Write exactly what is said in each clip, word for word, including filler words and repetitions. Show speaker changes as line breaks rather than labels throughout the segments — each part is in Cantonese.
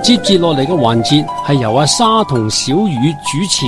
接住落嚟嘅環節係由阿莎同小雨主持。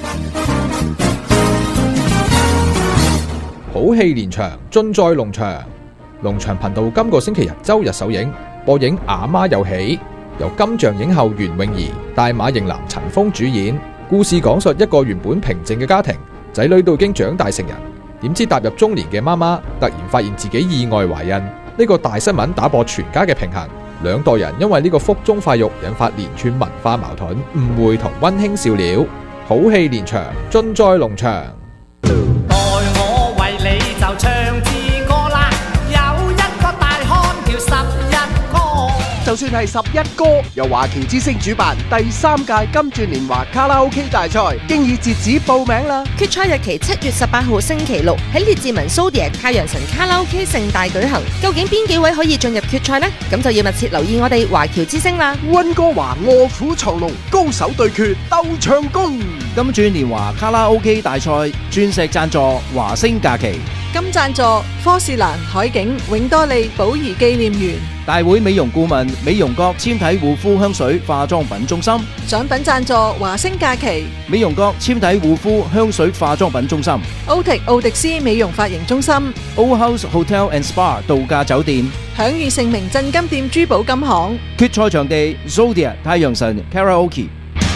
好戲連場，盡在龍翔。龍翔頻道今個星期日周日首映，播映《阿媽有喜》，由金像影后袁詠儀、大馬型男陳鋒主演。故事講述一個原本平靜嘅家庭，仔女都已經長大成人，點知踏入中年嘅媽媽突然發現自己意外懷孕，呢個大新聞打破全家嘅平衡。兩代人因為呢個腹中塊肉引發連串文化矛盾、誤會同溫馨笑料。好戲連場，盡在龍翔。
待我為你就唱支歌啦，有一個大漢叫十一哥。
就算係十一哥，由華僑之星主辦第三屆金鑽年華卡拉 OK 大賽，經已截止報名啦。
決賽日期七月十八號星期六喺列治文 Zodiac 太陽神卡拉 OK 盛大舉行。究竟邊幾位可以進入決賽呢？咁就要密切留意我哋華僑之星啦。
溫哥華臥虎藏龍，高手對決鬥唱功。
金鑽年華卡拉 OK 大賽鑽石贊助華星假期，
金贊助科士蘭海景永多利寶儀紀念園。
大會美容顧問美容閣纖體護膚香水化妝品中心，
獎品贊助華星假期
美容閣纖體護膚香水化妝品中心，
歐迪奧迪斯美容髮型中心
Old House Hotel and Spa 度假酒店，
享譽盛名鎮金店珠寶金行。
決賽場地 Zodiac 太陽神 Karaoke。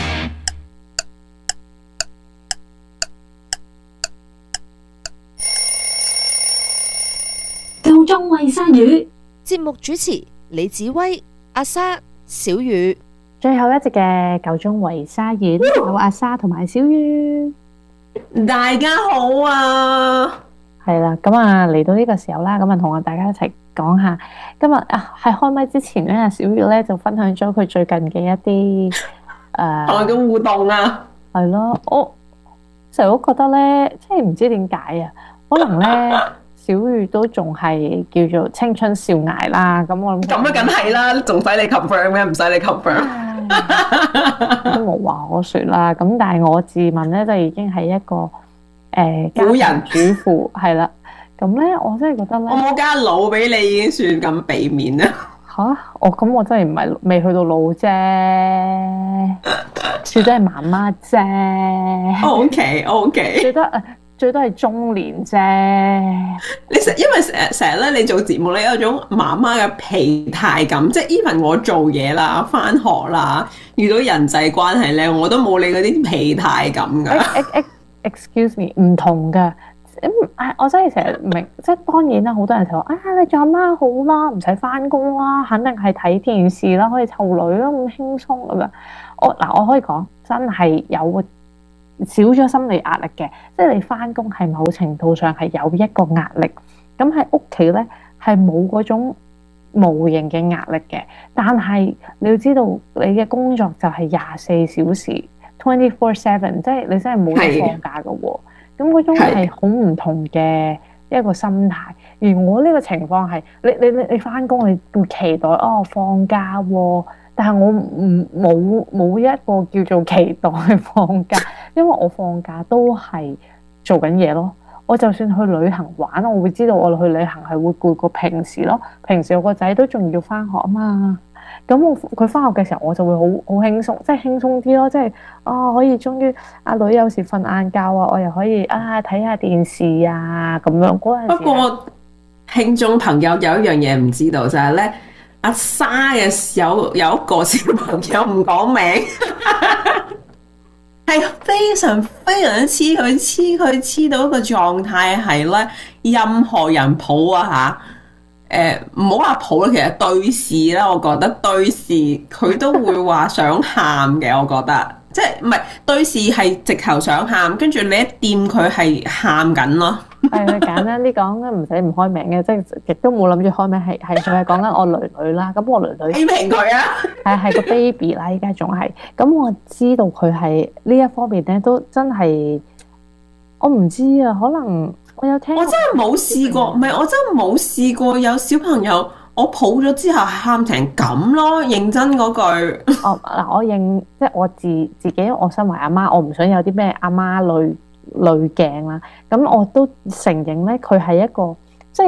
夠鐘餵鯊魚。
節目主持李子威、阿莎、小雨。
最後一節嘅夠鐘餵鯊魚，有阿莎同埋小雨。
大家好啊！
係啦，咁啊嚟到呢個時候啦，咁啊同我大家一齊講下今日啊喺開麥之前咧，小雨咧就分享咗佢最近嘅一啲誒，
我嘅互動啊，
係咯，我成日都覺得咧，即係唔知點解啊，可能咧。小雨都仲係叫做青春少艾啦，咁我諗
咁啊，梗係啦，仲使你 confirm 咩？唔使你 confirm，
都冇話可説啦。咁但係我自問咧，就已經係一個誒、呃、家庭主婦係啦。咁咧，我真係覺得咧，
我冇加老俾你已經算咁俾面啦。
嚇、啊！我咁我真係唔係未去到老啫，最多係媽媽啫。
OK OK，
最多最多係中年啫。
你成因為成成日咧，你做節目咧有種媽媽嘅疲態感，即係 even 我做嘢啦、返學啦、遇到人際關係咧，我都冇你嗰啲疲態感㗎。
Excuse me， 唔同㗎。我真係成日明，即係當然啦，好多人就話啊，你做阿媽好啦，唔使返工啦，肯定係睇電視啦，可以湊女啦，咁輕鬆咁樣。我嗱，我可以講真係有。少咗心理壓力嘅，即係你返工係某程度上係有一個壓力，咁喺屋企咧係冇嗰種無形嘅壓力嘅。但係你要知道，你嘅工作就係廿四小時 twenty four seven， 即係你真係冇得放假㗎喎。咁嗰種係好唔同嘅一個心態。而我呢個情況係，你你你你返工你會期待哦放假喎。但係我唔冇冇一個叫做期待去放假，因為我放假都係做緊嘢咯。我就算去旅行玩，我會知道我去旅行係會攰過平時咯。平時我個仔都仲要返學啊嘛，咁我佢返學嘅時候我就會好好輕鬆，即係輕鬆啲咯，即係啊可以終於阿女有時瞓晏覺啊，我又可以啊睇下電視啊咁樣嗰陣時。不
過聽眾朋友有一樣嘢唔知道就係咧。阿莎嘅有有一個小朋友唔講名，係非常非常之黐佢黐佢黐到一個狀態係咧，任何人抱啊吓，誒唔好話抱啦，其實對視啦，我覺得對視佢都會話想喊嘅，我覺得即係唔係對視係直頭想喊，跟住你一掂佢係喊緊咯。
係啊，簡單啲講，唔使唔開名嘅，即係亦都冇諗住開名，係係仲係講緊我女女啦。咁我女女
批評佢啊，
係係個 baby 啦，依家仲係。咁我知道佢係呢一方面咧，都真係我唔知啊。可能我有聽過，
我真係冇試過，唔係我真係冇試過有小朋友我抱咗之後喊成咁咯。認真嗰句。
哦嗱，我認即係我自自己，我身為阿媽，我唔想有啲咩阿媽類濾鏡啦，咁我都承認咧，佢係一個即係咧，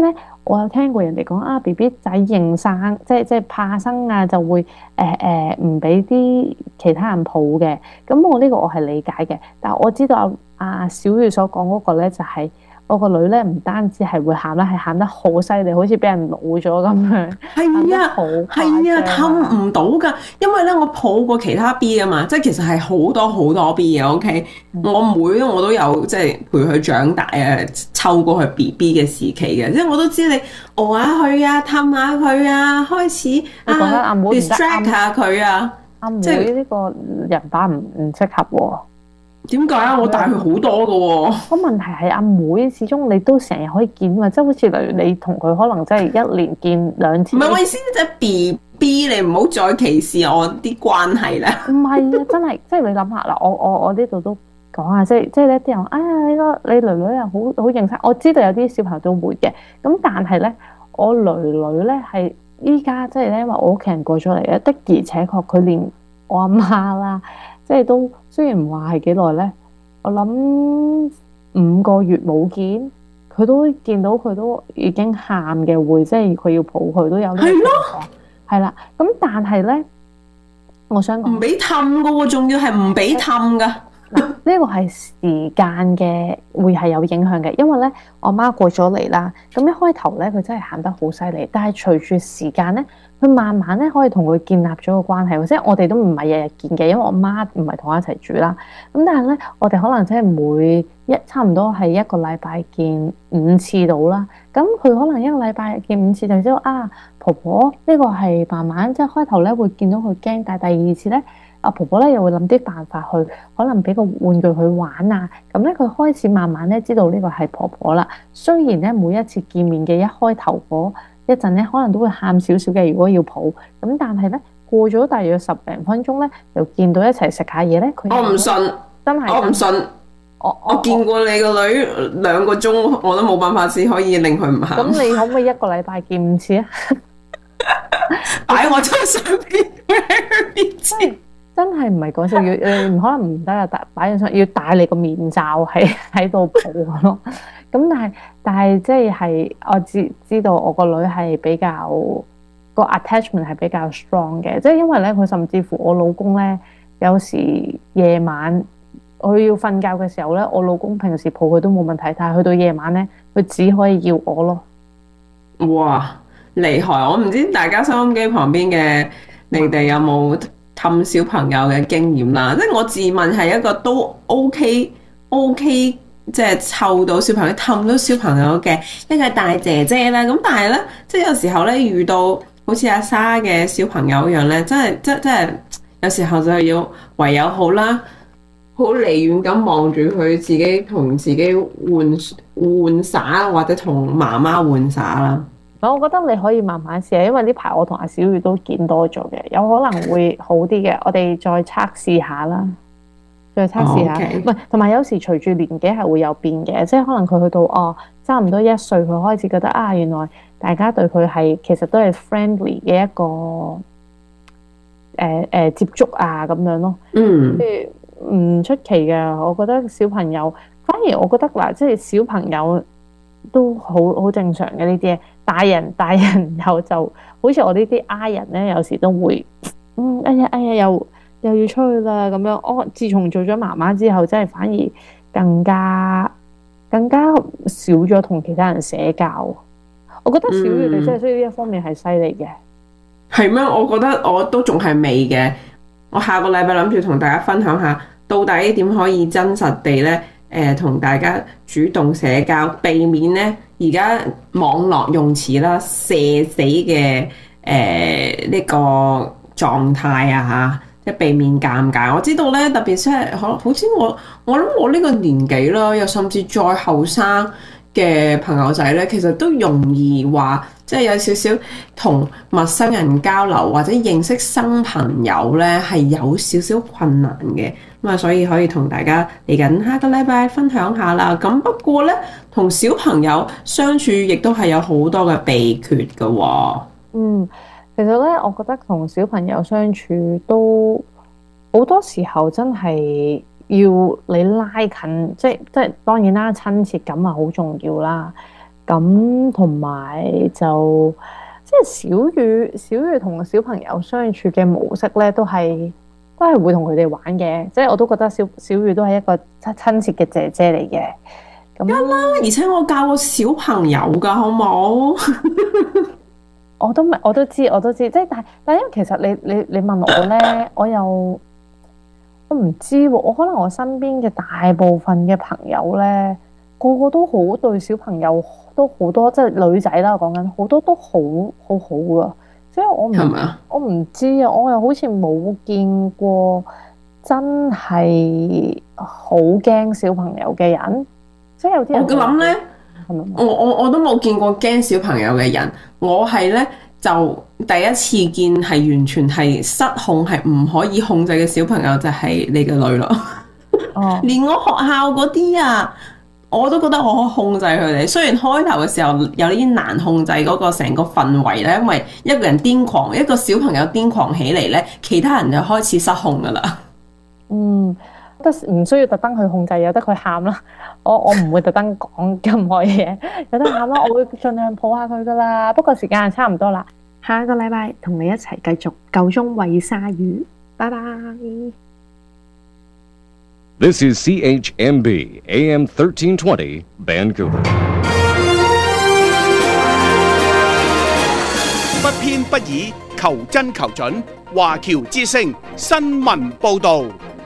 我有聽過人哋講啊，B B 仔認生，即係即係怕生啊，就會誒誒唔俾啲其他人抱嘅。咁我呢個我係理解嘅，但係我知道阿阿小月所講嗰個咧就係、是。我個女咧唔單止係會喊啦，係喊得好犀利，好似俾人老咗咁樣。
係啊，係啊，氹唔到㗎，因為咧我抱過其他 B 啊嘛，即係其實係好多好多 B 嘅。OK，、嗯、我妹我都有即係陪佢長大啊，湊過佢 B B 嘅時期嘅，即係我都知你熬下佢啊，氹下佢啊，開始啊 distract 下佢啊。
阿妹呢個人把唔唔適合喎。
點解啊？我大佢好多㗎喎。
個問題係阿妹，始終你都成日可以見嘛，即係好似例如你同佢可能真係一年見兩次。
唔係我意思，即係 B B， 你唔好再歧視我啲關係啦。
唔係啊，真係，即係你諗下啦，我我我呢度都講下，即係即係咧啲人，哎呀，你個你女女又好好認生，我知道有啲小朋友都會嘅，咁但係咧，我女女咧係依家即係咧，因為我屋企人過咗嚟咧，的而且確佢連我阿媽啦。即係都雖然唔話係幾耐咧，我諗五個月冇見，佢都見到佢都已經喊嘅會，即係佢要抱佢都有呢個情況。係啦，咁但係咧，我想講
唔俾氹噶喎，仲要係唔俾氹噶。
嗱，呢個係時間嘅會係有影響嘅，因為咧我媽過咗嚟啦，咁一開頭咧佢真係喊得好犀利，但係隨住時間咧，佢慢慢咧可以同佢建立咗個關係，即係我哋都唔係日日見嘅，因為我媽唔係同我一齊住啦。咁但係咧，我哋可能即係每一差唔多係一個禮拜見五次到啦。咁佢可能一個禮拜見五次，就知道啊婆婆呢個係慢慢即係開頭咧會見到佢驚，但係第二次咧。阿婆婆咧又會諗啲辦法去，可能俾個玩具佢玩啊。咁咧佢開始慢慢咧知道呢個係婆婆啦。雖然咧每一次見面嘅一開頭嗰一陣咧，可能都會喊少少嘅。如果要抱咁，但係咧過咗大約十零分鐘咧，又見到一齊食下嘢咧。佢
我唔信，
真係
我唔信。我我，我見過你個女兩個鐘，我都冇辦法先可以令佢唔喊。
咁你可唔可以一個禮拜見五次啊？
擺我張相片面前。
真係唔係講笑，要誒唔可能唔得啊！擺上要戴你個面罩喺喺度抱咯。咁但係但係即係係我知知道我個女係比較個 attachment 係比較 strong 嘅，即係因為咧佢甚至乎我老公咧有時夜晚佢要瞓覺嘅時候咧，我老公平時抱佢都冇問題，但係去到夜晚咧，佢只可以要我咯。
哇！厲害！我唔知大家收音機旁邊嘅你哋有冇氹小朋友嘅經驗啦，即係我自問係一個都 OK OK，即係湊到小朋友氹到小朋友嘅一個大姐姐啦。咁但係咧，即係有時候咧遇到好似阿莎嘅小朋友一樣咧，真係真真係有時候就要唯有好啦，好離遠咁望住佢自己同自己玩玩耍，或者同媽媽玩耍啦。
我覺得你可以慢慢試下，因為呢排我同阿小月都見多咗嘅，有可能會好啲嘅。我哋再測試下啦，再測試下。唔係，同埋有時隨住年紀係會有變嘅，即係可能佢去到哦差唔多一歲，佢開始覺得啊，原來大家對佢係其實都係 friendly 嘅一個誒誒、呃呃、接觸啊咁樣咯。
嗯，
即係唔出奇嘅。我覺得小朋友反而我覺得嗱，即係小朋友都好好正常嘅呢啲嘢。大人大人又就好似我呢啲 I 人咧，有時都會嗯哎呀哎呀又又要出去啦咁樣。我自從做咗媽媽之後，真係反而更加更加少咗同其他人社交。我覺得小月你真係需要呢一方面係犀利嘅。
係咩？我覺得我都仲係未嘅。我下個禮拜諗住同大家分享下，到底點可以真實地咧誒同大家主動社交，避免咧。而家網絡用詞啦，社死嘅誒呢個狀態啊嚇，即係避免尷尬。我知道咧，特別即係可好似我我諗我呢個年紀啦，又甚至再後生嘅朋友仔咧，其實都容易話，即係有少少同陌生人交流或者認識新朋友咧，係有少少困難嘅。咁啊，所以可以同大家嚟緊下個禮拜分享下啦。咁不過咧，同小朋友相處亦都係有好多嘅秘訣㗎喎。
嗯，其實咧，我覺得同小朋友相處都好多時候真係要你拉近，即係即係當然啦，親切感係好重要啦。 咁同埋就即係小雨，小雨同小朋友相處嘅模式咧，都係都係會同佢哋玩嘅。即係我都覺得小小雨都係一個親親切嘅姐姐嚟嘅。咁
啦，而且我教過小朋友㗎，好冇？
我都我都知，我都知。即係但係但係，因為其實你你你問我咧，我又我唔知喎。我可能我身邊嘅大部分嘅朋友咧，個個都好對小朋友。都好多即係女仔啦，講緊好多都好好好噶，即係我唔我唔知啊，我又好似冇見過真係好驚小朋友嘅人，即係有啲人我諗咧，
我我我都冇見過驚小朋友嘅人，我係咧就第一次見係完全係失控，係唔可以控制嘅小朋友就係你嘅女咯。哦，連我學校嗰啲啊。我都覺得我可以控制佢哋，雖然開頭嘅時候有啲難控制嗰個成個氛圍咧，因為一個人癲狂，一個小朋友癲狂起嚟咧，其他人就開始失控噶啦。
嗯，得唔需要特登去控制，有得佢喊啦。我我唔會特登講任何嘢，有得喊啦，我會盡量抱下佢噶啦。不過時間差唔多啦，下一個禮拜同你一齊繼續夠鐘餵鯊魚，拜拜。
This is C H M B A M thirteen twenty Vancouver。
不偏不倚，求真求準。華僑之聲新聞報導。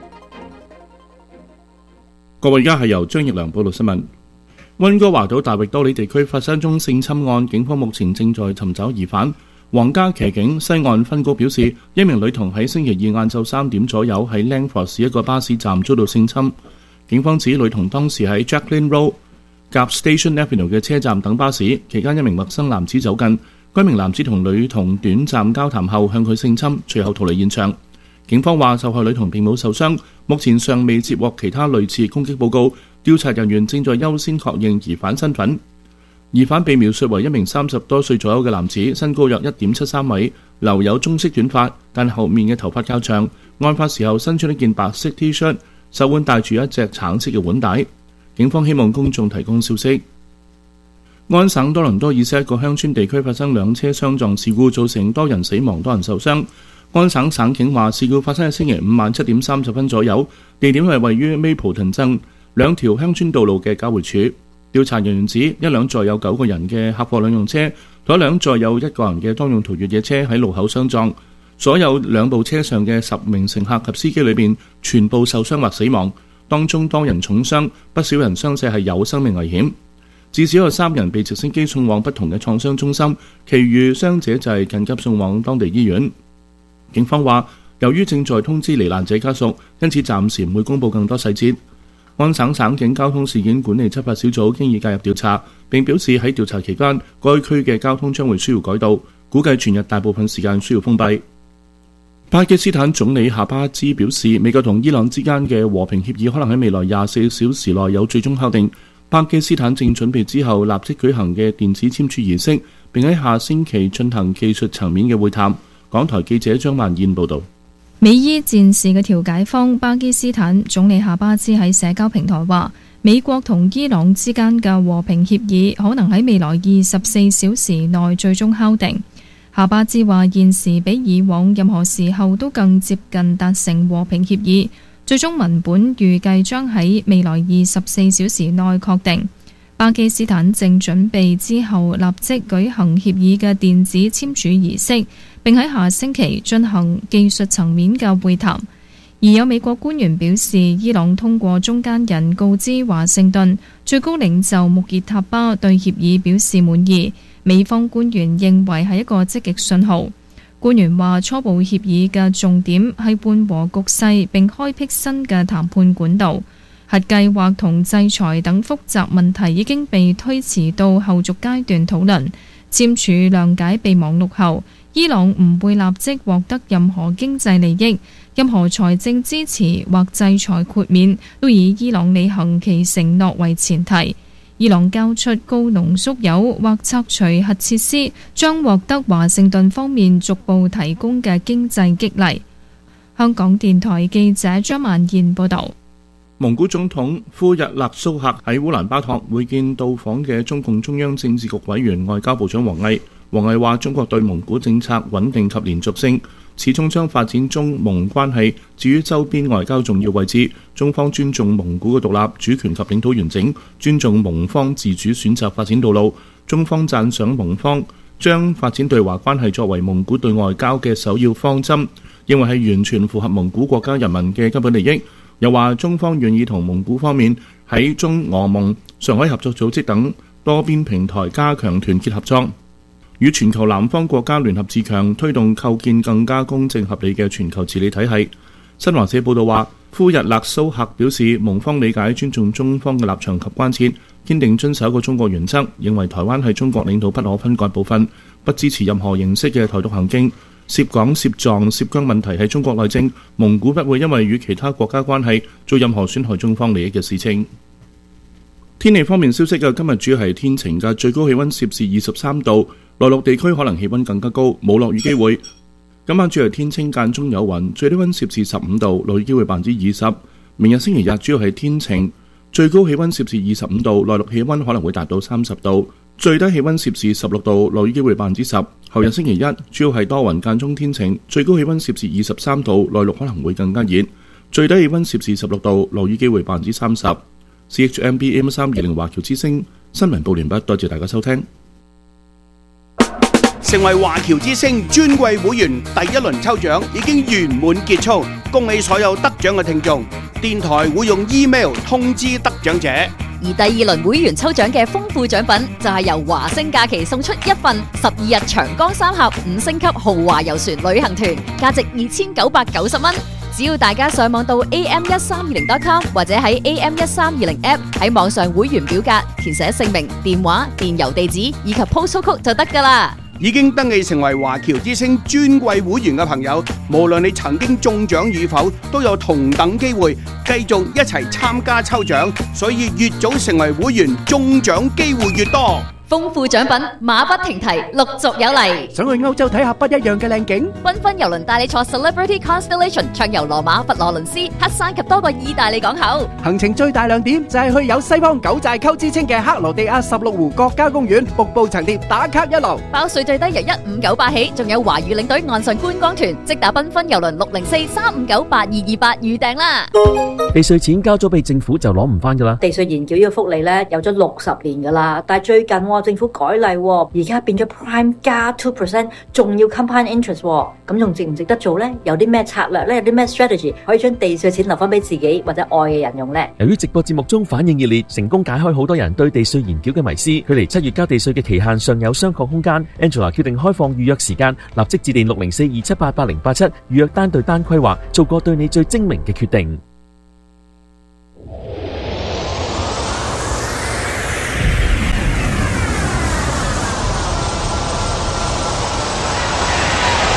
各位，而家係由張奕良報道新聞。溫哥華島大域多里地區發生宗性侵案，警方目前正在尋找疑犯。皇家騎警西岸分局表示，一名女童喺星期二晏晝三點左右喺 Langford 市一個巴士站遭到性侵。警方指女童當時喺 Jacqueline Road 夾 Station Avenue 嘅車站等巴士，期間一名陌生男子走近，該名男子同女童短暫交談後向佢性侵，隨後逃離現場。警方話受害女童並冇受傷，目前尚未接獲其他類似攻擊報告，調查人員正在優先確認疑犯身份。疑犯被描述為一名三十多歲左右嘅男子，身高約一點七三米，留有棕色短髮，但後面嘅頭髮較長。案發時候身穿一件白色 T 恤，手腕戴住一隻橙色嘅腕帶。警方希望公眾提供消息。安省多倫多以西一個鄉村地區發生兩車相撞事故，造成多人死亡，多人受傷。安省省警話，事故發生喺星期五晚七點三十分左右，地點係位於 Mapleton 鎮兩條鄉村道路嘅交匯處。調查人員指，一輛載有九個人嘅客貨兩用車同一輛載有一個人嘅多用途越野車喺路口相撞，所有兩部車上嘅十名乘客及司機裏邊全部受傷或死亡，當中多人重傷，不少人傷勢係有生命危險。至少有三人被直升機送往不同嘅創傷中心，其餘傷者就係緊急送往當地醫院。警方話，由於正在通知罹難者家屬，因此暫時唔會公佈更多細節。安省省警交通事件管理執法小組經已介入調查，並表示喺調查期間，該區嘅交通將會需要改道，估計全日大部分時間需要封閉。巴基斯坦總理夏巴茲表示，美國同伊朗之間嘅和平協議可能喺未來廿四小時內有最終敲定。巴基斯坦正準備之後立即舉行嘅電子簽署儀式，並喺下星期進行技術層面嘅會談。港台記者張萬燕報導。
美伊戰事嘅調解方巴基斯坦總理夏巴茲喺社交平台話，美國同伊朗之間嘅和平協議可能喺未來二十四小時內最終敲定。夏巴茲話，現時比以往任何時候都更接近達成和平協議，最終文本預計將喺未來二十四小時內確定。巴基斯坦正準備之後立即舉行協議嘅電子簽署儀式，並喺下星期進行技術層面嘅會談。而有美國官員表示，伊朗通過中間人告知華盛頓，最高領袖穆傑塔巴對協議表示滿意。美方官員認為係一個積極信號。官員話，初步協議嘅重點係緩和局勢並開闢新嘅談判管道。核計劃同制裁等複雜問題已經被推遲到後續階段討論。簽署諒解備忘錄後，伊朗唔會立即獲得任何經濟利益，任何財政支持或制裁豁免都以伊朗履行其承諾為前提。伊朗交出高濃縮鈾或拆除核設施，將獲得華盛頓方面逐步提供嘅經濟激勵。香港電台記者張萬燕報導。
蒙古總統呼日勒蘇克喺烏蘭巴托會見到訪嘅中共中央政治局委員外交部長王毅。王毅話：中國對蒙古政策穩定及連續性，始終將發展中蒙關係置於周邊外交重要位置。中方尊重蒙古嘅獨立、主權及領土完整，尊重蒙方自主選擇發展道路。中方讚賞蒙方將發展對華關係作為蒙古對外交嘅首要方針，認為係完全符合蒙古國家人民嘅根本利益。又話中方願意同蒙古方面喺中俄蒙、上海合作組織等多邊平台加強團結合作，與全球南方國家聯合自強，推動構建更加公正合理嘅全球治理體系。新華社報道話，呼日勒蘇克表示，蒙方理解尊重中方嘅立場及關切，堅定遵守個中國原則，認為台灣係中國領土不可分割部分，不支持任何形式嘅台獨行徑。涉港、涉藏、涉疆問題係中國內政，蒙古不會因為與其他國家關係做任何損害中方利益嘅事情。天氣方面消息嘅，今日主要係天晴嘅，最高氣溫攝氏二十三度，內陸地區可能氣溫更加高，冇落雨機會。今晚主要係天清間中有雲，最低溫攝氏十五度，落雨機會百分之二十。明日星期日主要係天晴，最高氣溫攝氏二十五度，內陸氣溫可能會達到三十度，最低氣溫攝氏十六度，落雨機會百分之十。後日星期一主要係多雲間中天晴，最高氣溫攝氏二十三度，內陸可能會更加熱，最低氣溫攝氏十六度，落雨機會百分之三十。C H M B A M 三二零華僑之聲新聞報完畢，多謝大家收聽。
成為華僑之聲尊貴會員第一輪抽獎已經圓滿結束，恭喜所有得獎嘅聽眾。電台會用 email 通知得獎者。
而第二輪會員抽獎嘅豐富獎品就係由華星假期送出一份十二日長江三峽五星級豪華遊船旅行團，價值二千九百九十蚊。只要大家上網到 A M 一三二零 dot com 或者喺 A M 一三二零 app 喺網上會員表格填寫姓名、電話、電郵地址以及 postal code 就得㗎喇。
已經登記成為華僑之聲尊貴會員嘅朋友，無論你曾經中獎與否，都有同等機會繼續一齊參加抽獎，所以越早成為會員，中獎機會越多。
豐富獎品馬不停蹄，陸續有嚟。
想去歐洲睇下不一樣嘅靚景，
繽紛郵輪帶你坐 Celebrity Constellation 暢遊羅馬、佛羅倫斯、黑山及多個意大利港口。
行程最大亮點就係去有西方九寨溝之稱嘅克羅地亞十六湖國家公園，瀑布層疊打卡一流。
包稅最低由一五九八起，仲有華語領隊岸上觀光團，即打繽紛郵輪六零四三五九八二二八預訂啦。
地稅錢交咗俾政府就攞唔翻噶啦。
地稅延繳呢個福利咧有咗六十年噶啦，但係最近政府改例，而家變咗 Prime 加 two percent， 仲要 compound interest， 咁仲值唔值得做呢？有啲咩策略呢？有啲咩 strategy 可以將地稅錢留翻俾自己或者愛嘅人用呢？
由於直播節目中反應熱烈，成功解開好多人對地稅延繳嘅迷思。距離七月交地稅嘅期限尚有商榷空間。Angela 決定開放預約時間，立即致電六零四二七八八零八七預約單對單規劃，做個對你最精明嘅決定。